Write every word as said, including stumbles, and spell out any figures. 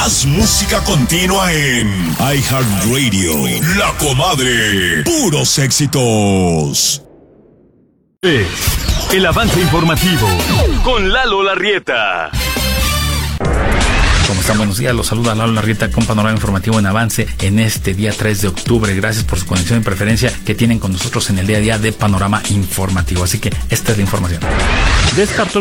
Más música continua en iHeartRadio. La Comadre. Puros éxitos. El avance informativo con Lalo Larrieta. ¿Cómo están? Buenos días, los saluda Lalo Larrieta con panorama informativo en avance en este día tres de octubre. Gracias por su conexión y preferencia que tienen con nosotros en el día a día de panorama informativo. Así que esta es la información. Descartó